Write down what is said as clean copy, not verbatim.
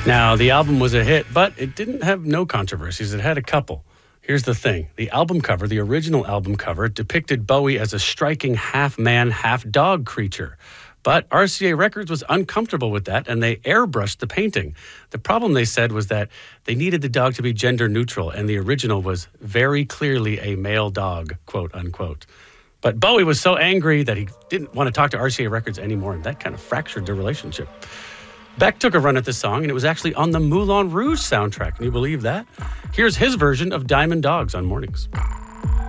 Now, the album was a hit, but it didn't have no controversies. It had a couple. Here's the thing. The album cover, the original album cover, depicted Bowie as a striking half-man, half-dog creature. But RCA Records was uncomfortable with that, and they airbrushed the painting. The problem, they said, was that they needed the dog to be gender neutral, and the original was very clearly a male dog, quote unquote. But Bowie was so angry that he didn't want to talk to RCA Records anymore, and that kind of fractured their relationship. Beck took a run at the song, and it was actually on the Moulin Rouge soundtrack. Can you believe that? Here's his version of Diamond Dogs on Mornings.